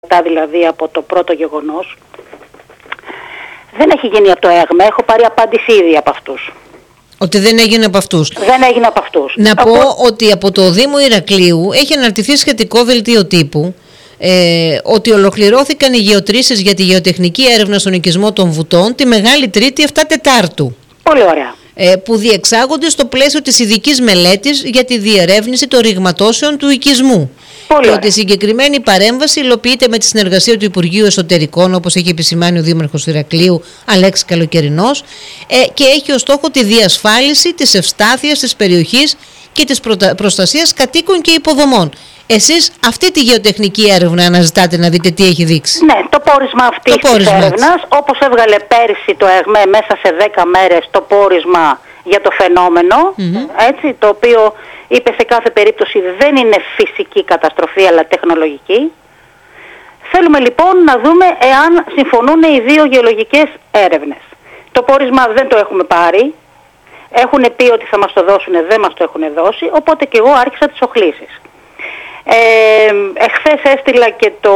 δηλαδή από το πρώτο γεγονός. Δεν έχει γίνει από το ΕΓΜΕ, έχω πάρει απάντηση ήδη από αυτούς. Ότι δεν έγινε από αυτούς. Δεν έγινε από αυτούς. Να πω ότι από το Δήμο Ηρακλείου έχει αναρτηθεί σχετικό δελτίο τύπου ότι ολοκληρώθηκαν οι γεωτρήσεις για τη γεωτεχνική έρευνα στον οικισμό των Βουτών τη Μεγάλη Τρίτη 7 Τετάρτου. Πολύ ωραία. Που διεξάγονται στο πλαίσιο της ειδικής μελέτης για τη διερεύνηση των ρηγματώσεων του οικισμού. Πολύ και ωραία. ότι η συγκεκριμένη παρέμβαση υλοποιείται με τη συνεργασία του Υπουργείου Εσωτερικών, όπως έχει επισημάνει ο Δήμαρχος Ηρακλείου Αλέξης Καλοκαιρινός, και έχει ως στόχο τη διασφάλιση της ευστάθειας της περιοχής και της προστασίας κατοίκων και υποδομών. Εσείς αυτή τη γεωτεχνική έρευνα αναζητάτε να δείτε τι έχει δείξει. Ναι, το πόρισμα αυτής της έρευνας, όπως έβγαλε πέρυσι το ΕΓΜΕ μέσα σε 10 μέρες το πόρισμα για το φαινόμενο, έτσι, το οποίο είπε σε κάθε περίπτωση δεν είναι φυσική καταστροφή αλλά τεχνολογική. Θέλουμε λοιπόν να δούμε εάν συμφωνούν οι δύο γεωλογικές έρευνες. Το πόρισμα δεν το έχουμε πάρει, έχουν πει ότι θα μας το δώσουν, δεν μας το έχουν δώσει, οπότε και εγώ άρχισα τις οχλήσεις. Εχθές έστειλα και το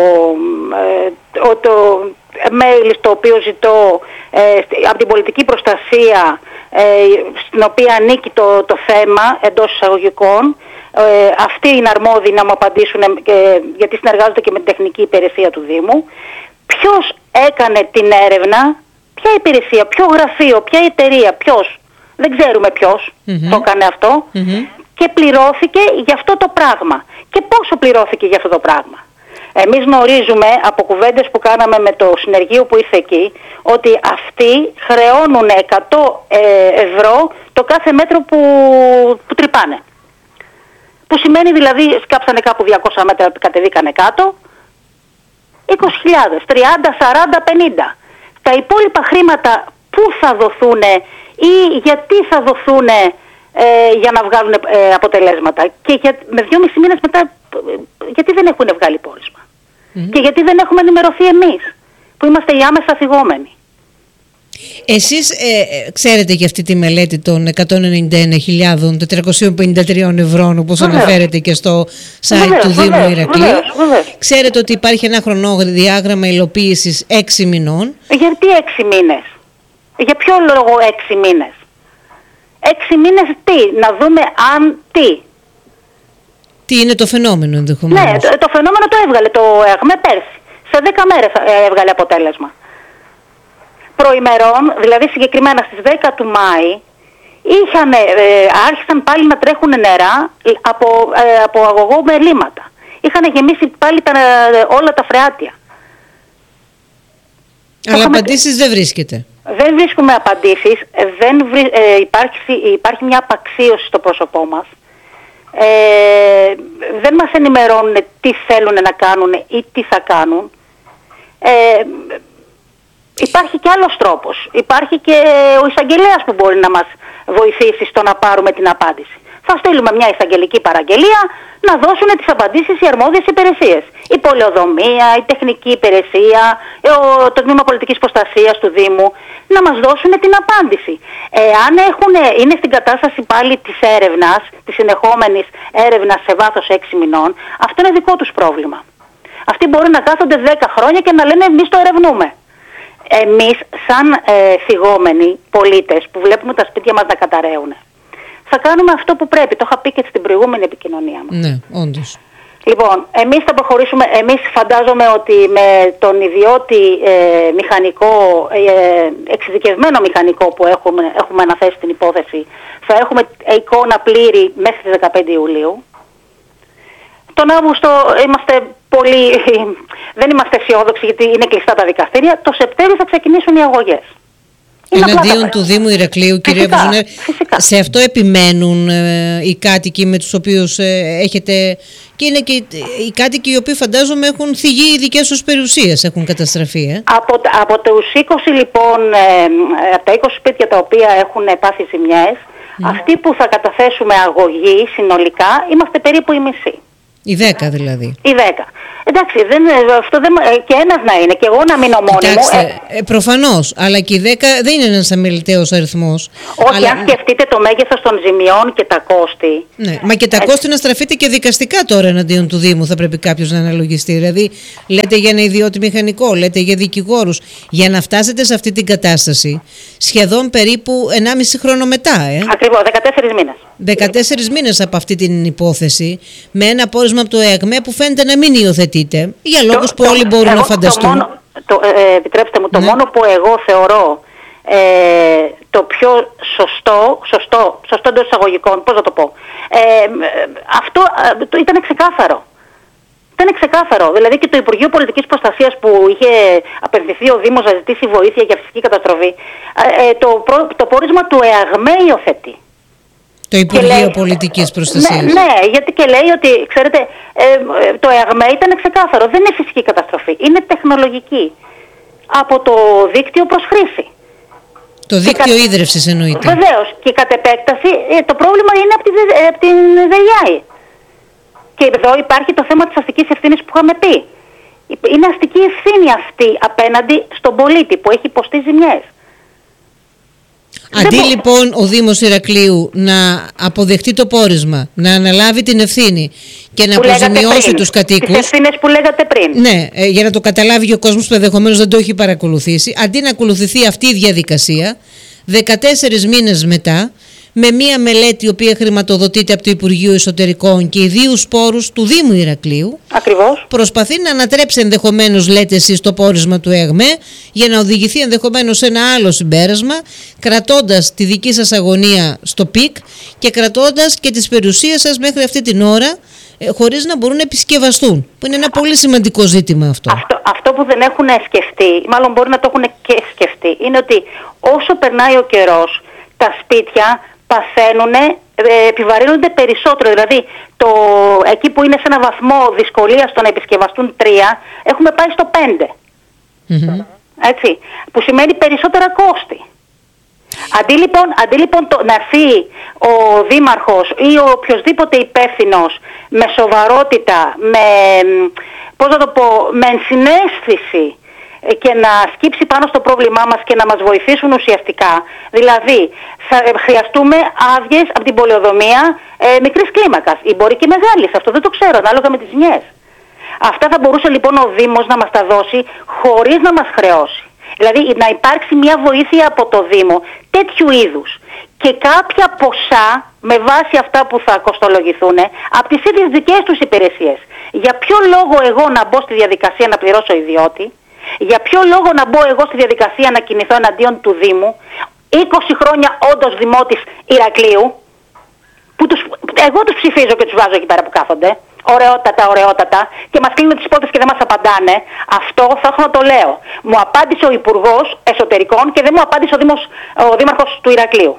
mail στο οποίο ζητώ από την πολιτική προστασία, στην οποία ανήκει το θέμα εντός εισαγωγικών. Αυτοί είναι αρμόδιοι να μου απαντήσουν, γιατί συνεργάζονται και με την τεχνική υπηρεσία του Δήμου. Ποιος έκανε την έρευνα, ποια υπηρεσία, ποιο γραφείο, ποια εταιρεία, ποιος, δεν ξέρουμε ποιος το έκανε αυτό, και πληρώθηκε για αυτό το πράγμα. Και πόσο πληρώθηκε για αυτό το πράγμα. Εμείς γνωρίζουμε από κουβέντες που κάναμε με το συνεργείο που ήρθε εκεί, ότι αυτοί χρεώνουν 100 ευρώ το κάθε μέτρο που τρυπάνε. Που σημαίνει δηλαδή σκάψανε κάπου 200 μέτρα, κατεβήκανε κάτω, 20.000, 30, 40, 50. Τα υπόλοιπα χρήματα πού θα δοθούνε ή γιατί θα δοθούνε για να βγάλουν αποτελέσματα. Και με 2,5 μήνες μετά γιατί δεν έχουν βγάλει πόρισμα. Και γιατί δεν έχουμε ενημερωθεί εμείς, που είμαστε οι άμεσα θυγόμενοι. Εσείς ξέρετε για αυτή τη μελέτη των 191.453 ευρώ, όπως αναφέρεται και στο site του Δήμου Ηρακλείου. Ξέρετε ότι υπάρχει ένα χρονοδιάγραμμα υλοποίησης 6 μηνών. Γιατί 6 μήνες? Για ποιο λόγο 6 μήνες? 6 μήνες τι? Να δούμε αν τι? Τι είναι το φαινόμενο ενδεχομένως? Ναι, το φαινόμενο το έβγαλε το ΕΓΜΕ πέρσι. Σε 10 μέρες έβγαλε αποτέλεσμα. Προημερών, δηλαδή συγκεκριμένα στις 10 του Μάη, άρχισαν πάλι να τρέχουν νερά από αγωγό με λίματα. Είχαν γεμίσει πάλι όλα τα φρεάτια. Αλλά απαντήσεις δεν βρίσκεται. Δεν βρίσκουμε απαντήσεις, υπάρχει μια απαξίωση στο πρόσωπό μας. Δεν μας ενημερώνουν τι θέλουν να κάνουν ή τι θα κάνουν. Υπάρχει και άλλος τρόπος. Υπάρχει και ο εισαγγελέας που μπορεί να μας βοηθήσει στο να πάρουμε την απάντηση. Θα στείλουμε μια εισαγγελική παραγγελία να δώσουν τις απαντήσεις οι αρμόδιες υπηρεσίες. Η πολεοδομία, η τεχνική υπηρεσία, το Τμήμα Πολιτικής Προστασίας του Δήμου, να μας δώσουν την απάντηση. Αν είναι στην κατάσταση πάλι της έρευνας, της συνεχόμενης έρευνας σε βάθος 6 μηνών, αυτό είναι δικό τους πρόβλημα. Αυτοί μπορεί να κάθονται 10 χρόνια και να λένε εμείς το ερευνούμε. Εμείς σαν θυγόμενοι πολίτες που βλέπουμε τα σπίτια μας να καταραίουν, θα κάνουμε αυτό που πρέπει. Το είχα πει και στην προηγούμενη επικοινωνία μας. Ναι, όντως. Λοιπόν, εμείς θα προχωρήσουμε. Εμείς φαντάζομαι ότι με τον ιδιώτη μηχανικό, εξειδικευμένο μηχανικό που έχουμε αναθέσει στην υπόθεση, θα έχουμε εικόνα πλήρη μέχρι τις 15 Ιουλίου. Τον Αύγουστο δεν είμαστε αισιόδοξοι γιατί είναι κλειστά τα δικαστήρια. Το Σεπτέμβριο θα ξεκινήσουν οι αγωγές. Εναντίον του Δήμου Ηρακλείου, κυρία Βουζουνέρ, σε αυτό επιμένουν οι κάτοικοι με τους οποίους έχετε, και είναι και οι κάτοικοι οι οποίοι φαντάζομαι έχουν θυγεί οι δικές τους περιουσίες, έχουν καταστραφεί. Από τους 20 λοιπόν, από τα 20 σπίτια τα οποία έχουν πάθει ζημιές, αυτοί που θα καταθέσουμε αγωγή συνολικά είμαστε περίπου οι μισοί. Οι 10 δηλαδή. Οι 10. Εντάξει, αυτό και ένας να είναι, και εγώ να μείνω μόνη μου. Κοιτάξτε, προφανώς, αλλά και οι 10 δεν είναι ένας αμεληταίος αριθμός. Όχι, αλλά... αν σκεφτείτε το μέγεθος των ζημιών και τα κόστη. Ναι, μα και τα κόστη να στραφείτε και δικαστικά τώρα εναντίον του Δήμου, θα πρέπει κάποιος να αναλογιστεί. Δηλαδή, λέτε για ένα ιδιώτη μηχανικό, λέτε για δικηγόρους. Για να φτάσετε σε αυτή την κατάσταση, σχεδόν περίπου 1,5 χρόνο μετά. Ακριβώς, 14 μήνες. 14 μήνες από αυτή την υπόθεση, με ένα πόρισμα από το ΕΑΓΜΕ που φαίνεται να μην υιοθετείται, για λόγους που όλοι μπορούν να φανταστούν. Επιτρέψτε μου, το μόνο που εγώ θεωρώ το πιο σωστό εντός εισαγωγικών, πώς να το πω, αυτό ήταν ξεκάθαρο. Ήταν ξεκάθαρο. Δηλαδή και το Υπουργείο Πολιτικής Προστασίας που είχε απευθυνθεί ο Δήμος να ζητήσει βοήθεια για φυσική καταστροφή, το πόρισμα του ΕΑΓΜΕ υιοθετεί. Το Υπουργείο Πολιτικής Προστασίας. Ναι, γιατί και λέει ότι, ξέρετε, το ΕΑΓΜΕ ήταν ξεκάθαρο. Δεν είναι φυσική καταστροφή, είναι τεχνολογική. Από το δίκτυο προς χρήση. Το δίκτυο ίδρευσης εννοείται. Βεβαίως. Και κατ' επέκταση το πρόβλημα είναι από την ΔΕΙΑΗ. Και εδώ υπάρχει το θέμα της αστικής ευθύνης που είχαμε πει. Είναι αστική ευθύνη αυτή απέναντι στον πολίτη που έχει υποστεί ζημιές. Αντί λοιπόν ο Δήμος Ηρακλείου να αποδεχτεί το πόρισμα, να αναλάβει την ευθύνη και να αποζημιώσει τους κατοίκους. Τις ευθύνες που λέγατε πριν. Ναι, για να το καταλάβει και ο κόσμος που ενδεχομένως δεν το έχει παρακολουθήσει. Αντί να ακολουθηθεί αυτή η διαδικασία, 14 μήνες μετά, με μία μελέτη η οποία χρηματοδοτείται από το Υπουργείο Εσωτερικών και ιδίους πόρους του Δήμου Ηρακλείου, ακριβώς, προσπαθεί να ανατρέψει ενδεχομένως, λέτε εσείς, το πόρισμα του ΕΑΓΜΕ για να οδηγηθεί ενδεχομένως σε ένα άλλο συμπέρασμα, κρατώντας τη δική σας αγωνία στο πικ και κρατώντας και τις περιουσίες σας μέχρι αυτή την ώρα, χωρίς να μπορούν να επισκευαστούν, που είναι ένα πολύ σημαντικό ζήτημα αυτό. Αυτό που δεν έχουν σκεφτεί, μάλλον μπορεί να το έχουν και σκεφτεί, είναι ότι όσο περνάει ο καιρός, τα σπίτια επιβαρύνονται περισσότερο. Δηλαδή, εκεί που είναι σε ένα βαθμό δυσκολίας στο να επισκευαστούν 3, έχουμε πάει στο 5. Mm-hmm. Έτσι, που σημαίνει περισσότερα κόστη. Αντί λοιπόν να έρθει ο δήμαρχος ή ο οποιοσδήποτε υπεύθυνος με σοβαρότητα, με ενσυναίσθηση και να σκύψει πάνω στο πρόβλημά μας και να μας βοηθήσουν ουσιαστικά. Δηλαδή, θα χρειαστούμε άδειες από την πολεοδομία μικρής κλίμακας ή μπορεί και μεγάλης, αυτό δεν το ξέρω, ανάλογα με τις ζημιές. Αυτά θα μπορούσε λοιπόν ο Δήμος να μας τα δώσει χωρίς να μας χρεώσει. Δηλαδή να υπάρξει μια βοήθεια από το Δήμο τέτοιου είδους και κάποια ποσά με βάση αυτά που θα κοστολογηθούν από τις ίδιες δικές τους υπηρεσίες. Για ποιο λόγο εγώ να μπω στη διαδικασία να πληρώσω ιδιώτη, για ποιο λόγο να μπω εγώ στη διαδικασία να κινηθώ εναντίον του Δήμου, 20 χρόνια όντως δημότης Ηρακλείου, που εγώ τους ψηφίζω και τους βάζω εκεί πέρα που κάθονται, ωραιότατα, και μας κλείνουν τις πόρτες και δεν μας απαντάνε. Αυτό θα έχω να το λέω. Μου απάντησε ο Υπουργός Εσωτερικών και δεν μου απάντησε ο Δήμαρχος του Ηρακλείου.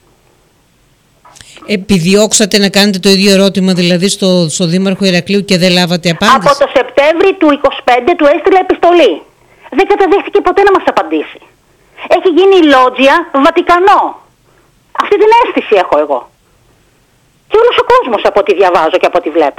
Επιδιώξατε να κάνετε το ίδιο ερώτημα δηλαδή στο Δήμαρχο Ηρακλείου και δεν λάβατε απάντηση? Από το Σεπτέμβρη του 25 του έστειλε επιστολή. Δεν καταδέχτηκε ποτέ να μας απαντήσει. Έχει γίνει λότζια Βατικανό. Αυτή την αίσθηση έχω εγώ. Και όλος ο κόσμος από ό,τι διαβάζω και από ό,τι βλέπω.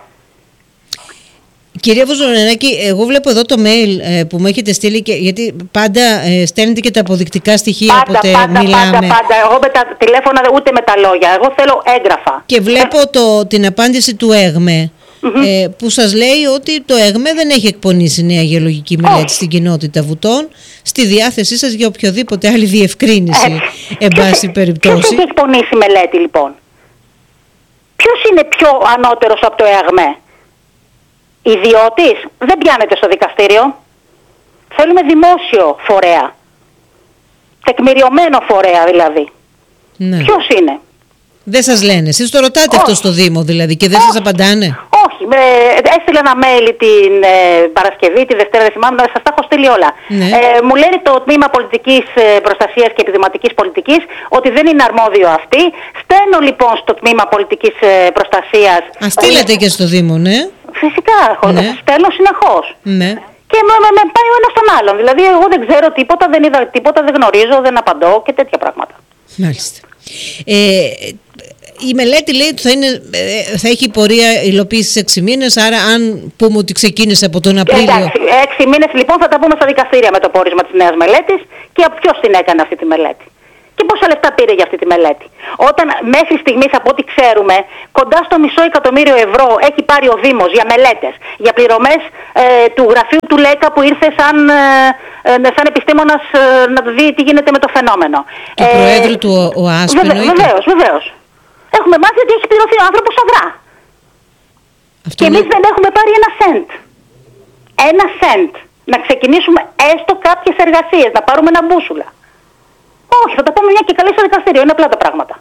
Κυρία Βουζουνεράκη, εγώ βλέπω εδώ το mail που μου έχετε στείλει, γιατί πάντα στέλνετε και τα αποδεικτικά στοιχεία όποτε μιλάμε. Πάντα. Εγώ με τα τηλέφωνα ούτε με τα λόγια. Εγώ θέλω έγγραφα. Και βλέπω την απάντηση του ΕΓΜΕ, που σας λέει ότι το ΕΓΜΕ δεν έχει εκπονήσει νέα γεωλογική μελέτη στην κοινότητα Βουτών, στη διάθεσή σας για οποιοδήποτε άλλη διευκρίνηση, εν πάση περιπτώσει. Ποιος έχει εκπονήσει μελέτη λοιπόν? Ποιος είναι πιο ανώτερος από το ΕΓΜΕ? Ιδιώτης? Δεν πιάνεται στο δικαστήριο. Θέλουμε δημόσιο φορέα. Τεκμηριωμένο φορέα δηλαδή. Ναι. Ποιος είναι? Δεν σας λένε. Εσείς το ρωτάτε αυτό στο Δήμο δηλαδή και δεν σας απαντάνε? Όχι. Έστειλα ένα mail την Παρασκευή, τη Δευτέρα δεν θυμάμαι, σας τα έχω στείλει όλα. Ναι. Μου λένε το Τμήμα Πολιτικής Προστασίας και Επιδηματικής Πολιτικής ότι δεν είναι αρμόδιο αυτή. Στέλνω λοιπόν στο Τμήμα Πολιτικής Προστασίας. Στείλετε και στο Δήμο, ναι. Φυσικά, ναι. Στέλνω συνεχώς. Ναι. Και με πάει ο ένας τον άλλον. Δηλαδή εγώ δεν ξέρω τίποτα, δεν είδα τίποτα, δεν γνωρίζω, δεν απαντώ και τέτοια πράγματα. Μάλιστα. Η μελέτη λέει ότι θα έχει πορεία υλοποίηση 6 μήνες, άρα αν πούμε ότι ξεκίνησε από τον Απρίλιο... Εντάξει, 6 μήνες λοιπόν θα τα πούμε στα δικαστήρια με το πόρισμα της νέας μελέτης και ποιος την έκανε αυτή τη μελέτη. Και πόσα λεφτά πήρε για αυτή τη μελέτη. Όταν μέχρι στιγμής από ό,τι ξέρουμε κοντά στο $500.000 έχει πάρει ο Δήμος για μελέτες, για πληρωμές του γραφείου του ΛΕΚΑ που ήρθε σαν επιστήμονας να δει τι γίνεται με το φαινόμενο. Του Προέδρου του ΟΑΣΠ εννοείται. Βεβαίως. Έχουμε μάθει ότι έχει πληρωθεί ο άνθρωπος αδρά. Και εμείς δεν έχουμε πάρει ένα σεντ. Ένα σεντ. Να ξεκινήσουμε έστω κάποιες εργασίες, να πάρουμε ένα μπούσουλα. Όχι, θα τα πούμε μια και καλή στο δικαστήριο. Είναι απλά τα πράγματα.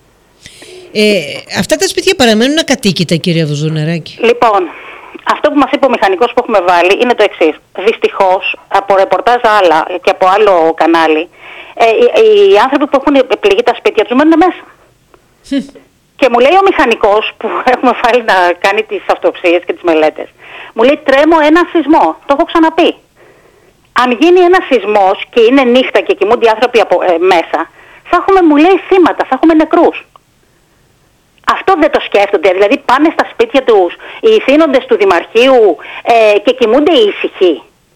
Αυτά τα σπίτια παραμένουν ακατοίκητα, κυρία Βουζουνεράκη. Λοιπόν, αυτό που μας είπε ο μηχανικός που έχουμε βάλει είναι το εξής. Δυστυχώς, από ρεπορτάζ άλλα και από άλλο κανάλι, οι άνθρωποι που έχουν πληγεί τα σπίτια τους μένουν μέσα. Και μου λέει ο μηχανικός που έχουμε βάλει να κάνει τις αυτοψίες και τις μελέτες, μου λέει τρέμω ένα σεισμό. Το έχω ξαναπεί. Αν γίνει ένα σεισμός και είναι νύχτα και κοιμούνται οι άνθρωποι μέσα, θα έχουμε, μου λέει, θύματα, θα έχουμε νεκρούς. Αυτό δεν το σκέφτονται. Δηλαδή πάνε στα σπίτια τους οι ηθήνοντες του Δημαρχείου και κοιμούνται ήσυχοι.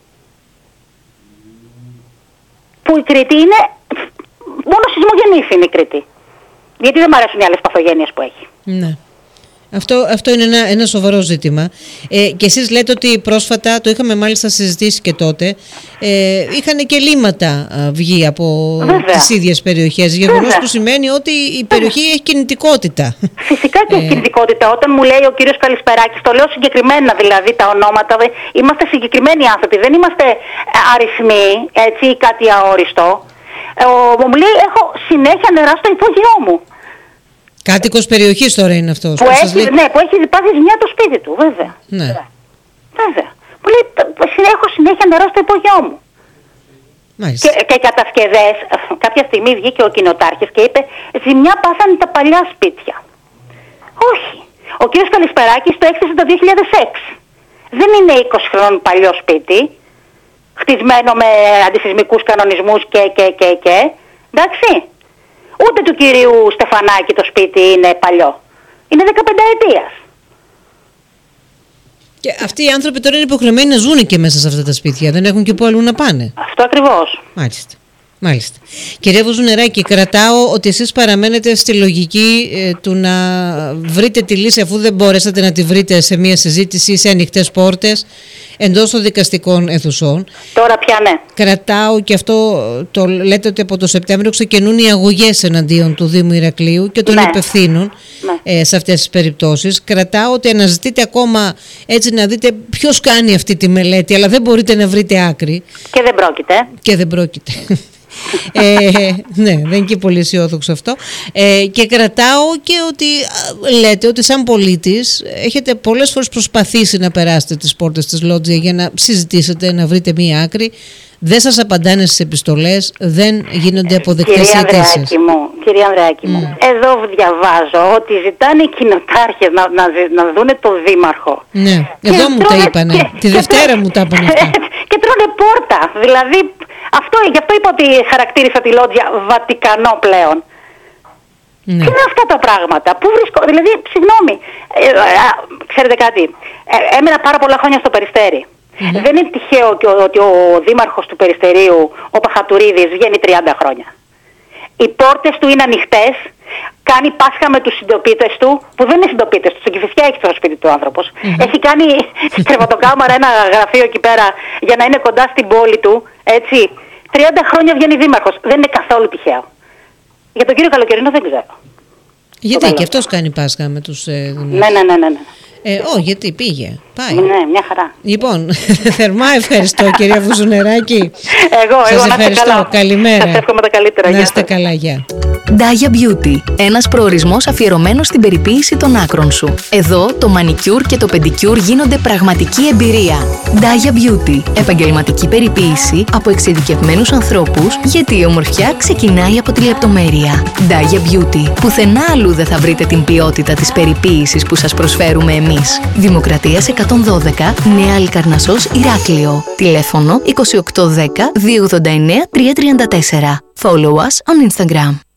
Που η Κρήτη είναι... Μόνο σεισμογενής είναι η Κρήτη. Γιατί δεν μου αρέσουν οι άλλες παθογένειες που έχει. Ναι. Αυτό είναι ένα σοβαρό ζήτημα. Και εσείς λέτε ότι πρόσφατα, το είχαμε μάλιστα συζητήσει και τότε, είχαν και λίμματα βγει από τις ίδιες περιοχές. Γεγονός που σημαίνει ότι η περιοχή έχει κινητικότητα. Φυσικά και έχει κινητικότητα. Όταν μου λέει ο κύριος Καλισπεράκης, το λέω συγκεκριμένα δηλαδή τα ονόματα, είμαστε συγκεκριμένοι άνθρωποι, δεν είμαστε αριθμοί έτσι, ή κάτι αόριστο. Μου λέει έχω συνέχεια νερά στο υπόγειό μου. Κάτοικος περιοχής τώρα είναι αυτός. Που έχει πάθει ζημιά το σπίτι του, βέβαια. Ναι. Βέβαια. Που λέει, έχω συνέχεια νερό στο υπόγειό μου. Και κατασκευές, κάποια στιγμή βγήκε ο κοινοτάρχης και είπε, ζημιά πάθανε τα παλιά σπίτια. Όχι. Ο κ. Καλισπεράκης το έκτισε το 2006. Δεν είναι 20 χρόνων παλιό σπίτι, χτισμένο με αντισυσμικούς κανονισμούς και. Εντάξει. Ούτε του κυρίου Στεφανάκη το σπίτι είναι παλιό. Είναι 15 ετίας. Και αυτοί οι άνθρωποι τώρα είναι υποχρεωμένοι να ζουν και μέσα σε αυτά τα σπίτια. Δεν έχουν και πού αλλού να πάνε. Αυτό ακριβώς. Μάλιστα. Κυρία Βουζουνεράκη, κρατάω ότι εσείς παραμένετε στη λογική του να βρείτε τη λύση, αφού δεν μπορέσατε να τη βρείτε σε μια συζήτηση σε ανοιχτές πόρτες εντός των δικαστικών αιθουσών. Τώρα πια ναι. Κρατάω, και αυτό το λέτε, ότι από το Σεπτέμβριο ξεκινούν οι αγωγές εναντίον του Δήμου Ηρακλείου και των υπευθύνων σε αυτές τις περιπτώσεις. Κρατάω ότι αναζητείτε ακόμα έτσι να δείτε ποιος κάνει αυτή τη μελέτη, αλλά δεν μπορείτε να βρείτε άκρη. Και δεν πρόκειται. Ναι, δεν είναι και πολύ αισιόδοξο αυτό. Και κρατάω και ότι λέτε ότι σαν πολίτης έχετε πολλές φορές προσπαθήσει να περάσετε τις πόρτες της Λότζια για να συζητήσετε, να βρείτε μία άκρη. Δεν σας απαντάνε στις επιστολές, δεν γίνονται αποδεκτές οι αιτήσεις. Κυρία Ανδρεάκη μου, εδώ διαβάζω ότι ζητάνε οι κοινοτάρχες να δούνε τον δήμαρχο. Ναι, εδώ μου τα είπανε, τη Δευτέρα μου τα είπανε αυτά. Και τρώνε πόρτα, δηλαδή γι' αυτό είπα ότι χαρακτήρισα τη Λότζια Βατικανό πλέον. Ναι. Τι είναι αυτά τα πράγματα, πού βρίσκω, δηλαδή, συγγνώμη, ξέρετε κάτι, έμενα πάρα πολλά χρόνια στο Περιστέρι. Δεν είναι τυχαίο ότι ο δήμαρχος του Περιστερίου, ο Παχατουρίδης, βγαίνει 30 χρόνια. Οι πόρτες του είναι ανοιχτές, κάνει Πάσχα με τους συντοπίτες του, που δεν είναι συντοπίτες του, στην Κηφισιά έχει το σπίτι του άνθρωπος. Έχει κάνει κρεβατοκάμαρα, ένα γραφείο εκεί πέρα για να είναι κοντά στην πόλη του, έτσι. 30 χρόνια βγαίνει δήμαρχος, δεν είναι καθόλου τυχαίο. Για τον κύριο Καλοκαιρινό δεν ξέρω. Γιατί και αυτός κάνει Πάσχα με τους Ναι. Γιατί πήγε. Πάει. Ναι, μια χαρά. Λοιπόν, θερμά ευχαριστώ κυρία Βουζουνεράκη. Εγώ να είστε καλά. Καλημέρα. Σας εύχομαι τα καλύτερα. Να είστε καλά, γεια. Daya Beauty. Ένας προορισμός αφιερωμένος στην περιποίηση των άκρων σου. Εδώ το μανικιούρ και το πεντικιούρ γίνονται πραγματική εμπειρία. Daya Beauty. Επαγγελματική περιποίηση από εξειδικευμένους ανθρώπους, γιατί η ομορφιά ξεκινάει από τη λεπτομέρεια. Daya Beauty. Πουθενά αλλού δεν θα βρείτε την ποιότητα της περιποίησης που σας προσφέρουμε εμείς. Δημοκρατίας 112, Νέα Αλικαρνασσός, Ηράκλειο. Τηλέφωνο 2810 289 334. Follow us on Instagram.